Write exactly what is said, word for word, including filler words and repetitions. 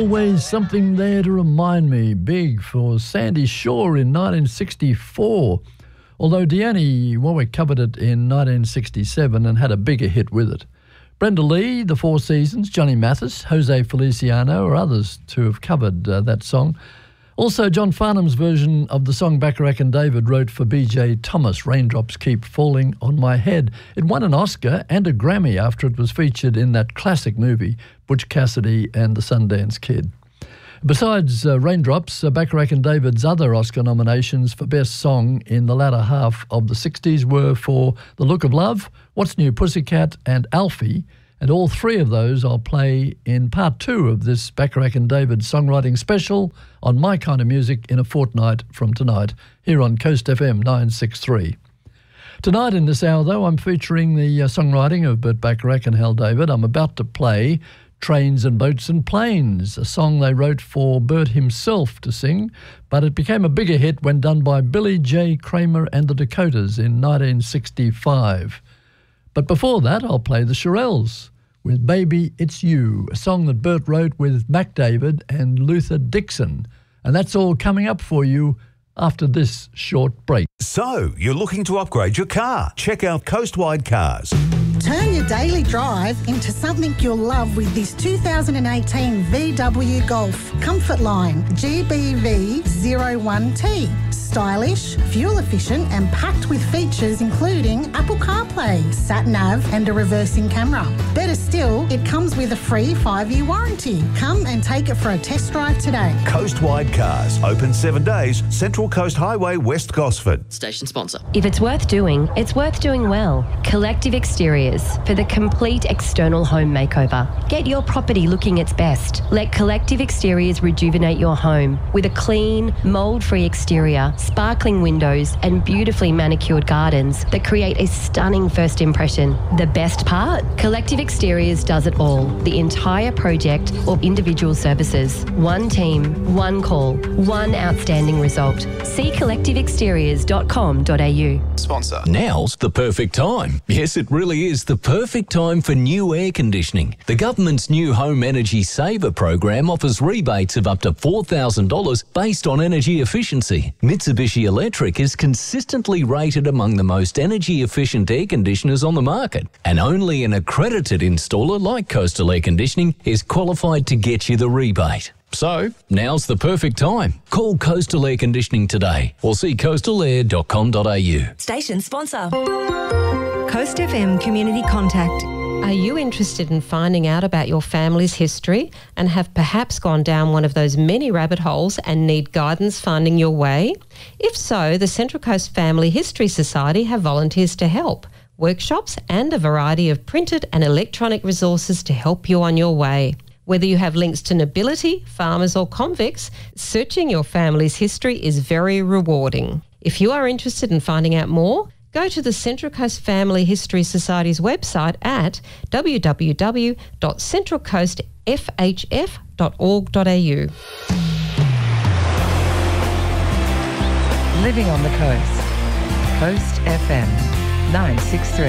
Always something there to remind me. Big for Sandy Shaw in nineteen sixty-four. Although Deanne Warwick covered it in nineteen sixty-seven and had a bigger hit with it. Brenda Lee, The Four Seasons, Johnny Mathis, Jose Feliciano or others to have covered uh, that song. Also, John Farnham's version of the song Bacharach and David wrote for B J Thomas, Raindrops Keep Falling on My Head. It won an Oscar and a Grammy after it was featured in that classic movie, Butch Cassidy and the Sundance Kid. Besides uh, Raindrops, uh, Bacharach and David's other Oscar nominations for Best Song in the latter half of the sixties were for The Look of Love, What's New Pussycat and Alfie, and all three of those I'll play in part two of this Bacharach and David songwriting special on My Kind of Music in a fortnight from tonight here on Coast F M nine sixty-three. Tonight in this hour, though, I'm featuring the uh, songwriting of Burt Bacharach and Hal David. I'm about to play Trains and Boats and Planes, a song they wrote for Burt himself to sing, but it became a bigger hit when done by Billy J. Kramer and the Dakotas in nineteen sixty-five. But before that, I'll play the Shirelles with Baby It's You, a song that Burt wrote with Mac David and Luther Dixon. And that's all coming up for you after this short break. So, you're looking to upgrade your car? Check out Coastwide Cars. Turn your daily drive into something you'll love with this two thousand eighteen V W Golf Comfort Line G B V zero one T. Stylish, fuel efficient and packed with features including Apple CarPlay, sat-nav and a reversing camera. Better still, it comes with a free five-year warranty. Come and take it for a test drive today. Coastwide Cars, open seven days, Central Coast Highway, West Gosford. Station sponsor. If it's worth doing, it's worth doing well. Collective Exteriors for the complete external home makeover. Get your property looking its best. Let Collective Exteriors rejuvenate your home with a clean, mould-free exterior, sparkling windows and beautifully manicured gardens that create a stunning first impression. The best part? Collective Exteriors does it all. The entire project or individual services. One team, one call, one outstanding result. See collective exteriors dot com dot a u. Sponsor. Now's the perfect time. Yes, it really is the perfect time for new air conditioning. The government's new Home Energy Saver program offers rebates of up to four thousand dollars based on energy efficiency. Mitsubishi Electric is consistently rated among the most energy efficient air conditioners on the market, and only an accredited installer like Coastal Air Conditioning is qualified to get you the rebate. So, now's the perfect time. Call Coastal Air Conditioning today or see coastal air dot com dot a u. Station sponsor. Coast F M Community Contact. Are you interested in finding out about your family's history and have perhaps gone down one of those many rabbit holes and need guidance finding your way? If so, the Central Coast Family History Society have volunteers to help, workshops and a variety of printed and electronic resources to help you on your way. Whether you have links to nobility, farmers or convicts, searching your family's history is very rewarding. If you are interested in finding out more, go to the Central Coast Family History Society's website at w w w dot central coast f h f dot org dot a u. Living on the Coast. Coast F M nine sixty-three.